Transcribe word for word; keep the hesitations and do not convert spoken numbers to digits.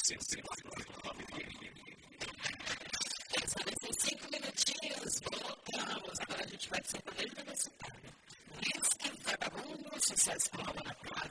sim, sim. Só nesses cinco minutinhos, voltamos. Agora a gente vai ser também universitário. Isso que vagabundo, sucesso com a